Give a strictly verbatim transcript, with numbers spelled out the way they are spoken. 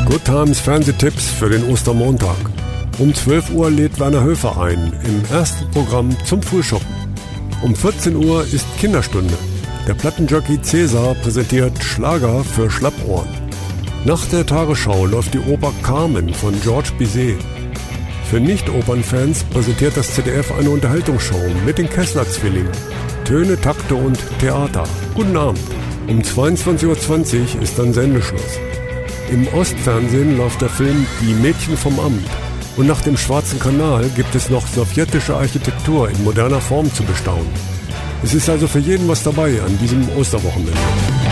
Good Times Fernsehtipps für den Ostermontag. Um zwölf Uhr lädt Werner Höfer ein, im ersten Programm zum Frühschoppen. Um vierzehn Uhr ist Kinderstunde. Der Plattenjockey Cäsar präsentiert Schlager für Schlappohren. Nach der Tagesschau läuft die Oper Carmen von Georges Bizet. Für Nicht-Opernfans präsentiert das Z D F eine Unterhaltungsshow mit den Kessler-Zwillingen. Töne, Takte und Theater. Guten Abend. Um zweiundzwanzig Uhr zwanzig ist dann Sendeschluss. Im Ostfernsehen läuft der Film Die Mädchen vom Amt. Und nach dem Schwarzen Kanal gibt es noch sowjetische Architektur in moderner Form zu bestaunen. Es ist also für jeden was dabei an diesem Osterwochenende.